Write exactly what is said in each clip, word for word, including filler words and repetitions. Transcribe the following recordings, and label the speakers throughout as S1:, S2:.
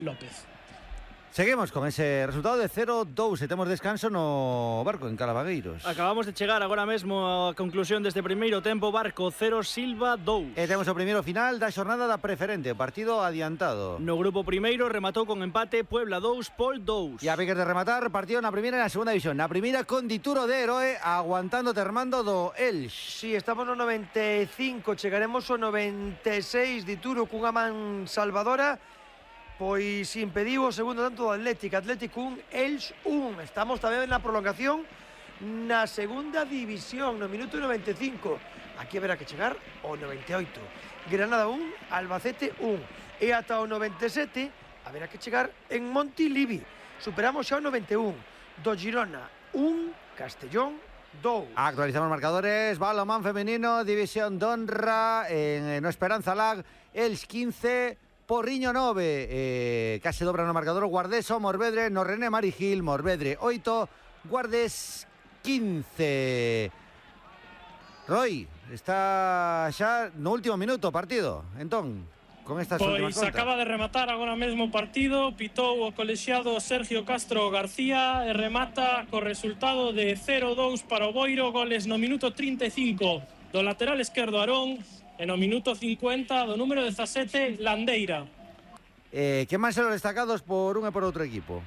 S1: López.
S2: Seguimos con ese resultado de cero dous e temos descanso no Barco en Calavagueiros.
S1: Acabamos de chegar agora mesmo a conclusión deste primeiro tempo. Barco cero, Silva dous.
S2: E temos o primeiro final da xornada da preferente, partido adiantado.
S1: No grupo primeiro rematou con empate Puebla dous, Pol dous.
S2: E a piques de rematar, partido na primeira e na segunda división. Na primeira con Dituro de Heroe aguantando termando do Elx.
S3: Si, sí, estamos no noventa e cinco, chegaremos ao noventa e seis. Dituro cunha man salvadora. Pois impediu o segundo tanto do Atlético. Atlético un, Elx un. Estamos tamén na prolongación na segunda división, no minuto noventa e cinco. Aquí haberá que chegar ao noventa e oito. Granada un, Albacete un. E ata o noventa e sete haberá que chegar en Montilivi. Superamos xa o noventa e un. Do Girona un, Castellón dous.
S2: Actualizamos marcadores. Balonmán femenino, división d'honra en no Esperanza Lag, Elx quince, Porriño nove, eh, case dobra no marcador Guardés o Morvedre, no René Marigil, Morvedre oito, Guardés quince. Roy, está xa no último minuto o partido, entón, con estas
S4: pois
S2: últimas contas.
S4: Acaba de rematar agora mesmo o partido, pitou o colexiado Sergio Castro García e remata co resultado de cero dous para o Boiro, goles no minuto trinta e cinco do lateral esquerdo Arón, e no minuto cincuenta do número dezasete, Landeira.
S2: Eh, que máis son os destacados por un e por outro equipo?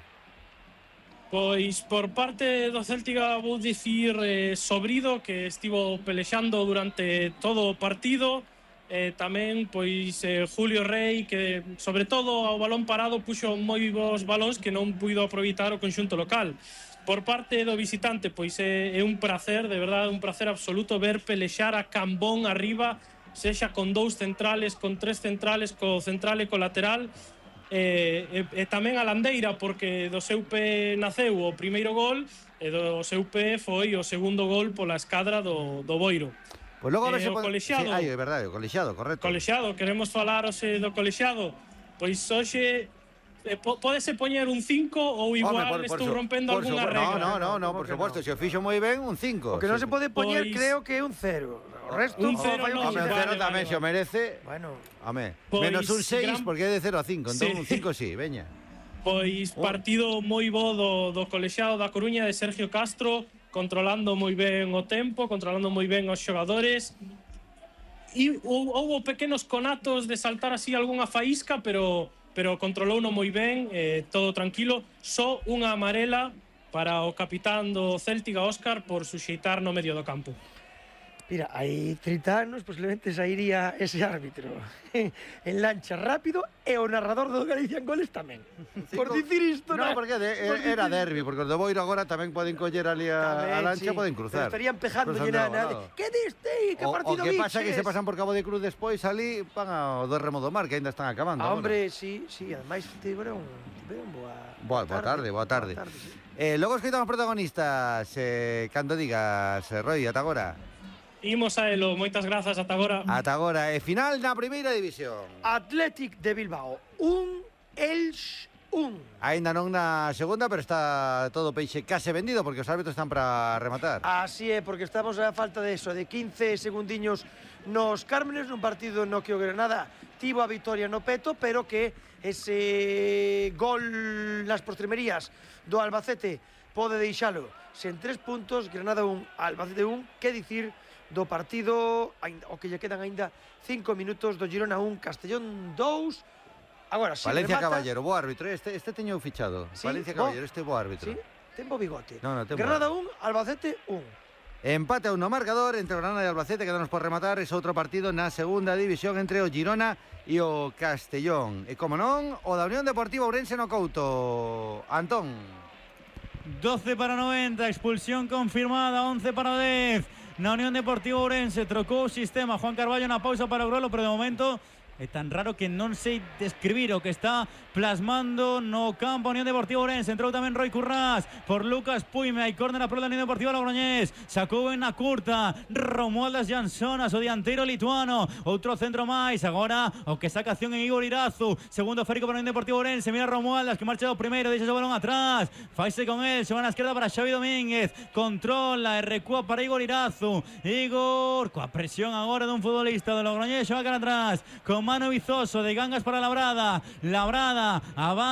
S4: Pois por parte do Céltica vou dicir eh, Sobrido, que estivo pelexando durante todo o partido. Eh, tamén pois eh, Julio Rey, que sobre todo ao balón parado puxo moi bons balóns que non puido aproveitar o conxunto local. Por parte do visitante, pois é, é un placer, de verdade, un placer absoluto ver pelexar a Cambón arriba, sexa con dous centrales, con tres centrales, co central e co lateral, e, e, e tamén a Landeira, porque do seu pé naceu o primeiro gol e do seu pé foi o segundo gol pola escadra do, do Boiro.
S2: Pois logo a ver
S4: eh,
S2: se
S4: o
S2: pode...
S4: colexiado,
S2: sí, ai, é verdade, o colexiado, correcto.
S4: Colexiado, queremos falar hoxe do colexiado. Pois hoxe eh, pódese poñer un cinco ou igual
S2: Home, por, por
S4: estou
S2: su,
S4: rompendo algunha regla.
S2: No, no, no, no, por suposto, se o fixo moi ben, un cinco.
S3: O que non se pode poñer,
S4: Pois...
S3: creo que é un cero. O resto,
S4: un cero,
S3: fai un
S4: no,
S2: Home, un
S4: vale,
S2: cero
S4: vale,
S2: tamén
S4: vale.
S2: se o merece.
S3: Bueno,
S2: Home,
S4: Pois,
S2: menos un seis,
S4: gran...
S2: porque é de cero a cinco, entón
S4: Sí.
S2: un cinco sí, veña.
S4: Pois partido moi bo do, do colexiado da Coruña de Sergio Castro, controlando moi ben o tempo, controlando moi ben os xogadores. E houve pequenos conatos de saltar así algunha faísca, pero pero controlouno moi ben, eh, todo tranquilo. Só unha amarela para o capitán do Céltica, Óscar, por suxeitar no medio do campo.
S3: mira, hai trinta anos posiblemente sairía ese árbitro en lancha rápido e o narrador do Galicia en goles tamén. Por dicir isto,
S2: no,
S3: na...
S2: porque de,
S3: por
S2: era
S3: dicir...
S2: derbi, porque os do Boiro agora tamén poden coller ali a, a lancha,
S3: sí,
S2: poden cruzar.
S3: pero estarían pejando llena nada. Que diste? Que
S2: o,
S3: partido
S2: o que
S3: viches?
S2: pasa que se pasan por Cabo de Cruz despois ali van ao do Remo do Mar, que ainda están acabando.
S3: Ah, hombre, sí, sí, ademais tiveron tiveron boa
S2: Boa, boa tarde, boa tarde.
S3: Boa tarde, sí.
S2: Eh, logo escoitamos protagonistas, eh, cando digas, eh, Roy, ata agora.
S4: Imos a elo, moitas grazas, ata agora.
S2: Ata agora, e final na primeira división.
S3: Athletic de Bilbao un, Elx un.
S2: Ainda non na segunda, pero está todo o peixe case vendido, porque os árbitros están para rematar.
S3: Así é, porque estamos a falta de eso, de quince segundiños nos Cármenes, nun partido no que o Granada tivo a victoria no peto, pero que ese gol nas postrimerías do Albacete pode deixalo sen tres puntos. Granada un, Albacete un, que dicir do partido, o que lle quedan aínda cinco minutos, do Girona un, Castellón dous. Agora, si
S2: Valencia
S3: remata...
S2: Caballero, bo árbitro, este, este teño fichado.
S3: ¿Sí?
S2: Valencia Caballero, este bo árbitro.
S3: Sí, tempo bigote.
S2: No, no, ten
S3: Granada
S2: bo.
S3: un, Albacete un.
S2: Empate a un no marcador entre Granada e Albacete, quedanos por rematar ese outro partido na segunda división entre o Girona e o Castellón. E como non, o da Unión Deportiva Ourense no Couto. Antón.
S5: doce para noventa, expulsión confirmada, once para dez. Na Unión Deportiva Ourense trocou o sistema Juan Carballo na pausa para o Grolo, pero de momento é tan raro que non sei describir o que está plasmando no campo Unión Deportiva Ourense. Entrou tamén Roy Currás por Lucas Puime. Hai córner a prol da Unión Deportiva Logroñés. Sacou en na curta Romualdas Jansonas, o dianteiro lituano. Outro centro máis. Agora o que saca acción en Igor Irazu. Segundo férico para Unión Deportiva Ourense. Mira Romualdas que marcha do primeiro. Deixa o balón atrás. Faise con él. Se va na esquerda para Xavi Domínguez. Controla e recúa para Igor Irazu. Igor coa presión agora dun futbolista do Logroñés. Se va cara atrás con Manu Vizoso de Gangas para Labrada. Labrada avanza.